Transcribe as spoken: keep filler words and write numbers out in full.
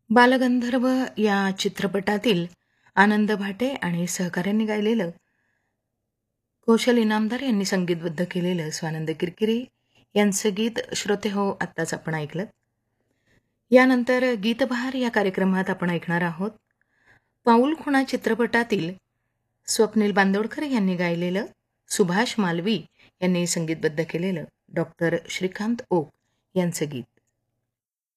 बालगंधर्व या चित्रपटातील आनंद भाटे आणि सहकाऱ्यांनी गायलेलं, कौशल इनामदार यांनी संगीतबद्ध केलेलं स्वानंद किरकिरे यांचं गीत श्रोते हो आत्ताच आपण ऐकलं. यानंतर गीतबहार या कार्यक्रमात आपण ऐकणार आहोत पाऊल खुणा चित्रपटातील स्वप्नील बांदोडकर यांनी गायलेलं, सुभाष मालवी यांनी संगीतबद्ध केलेलं डॉक्टर श्रीकांत ओक यांचं गीत.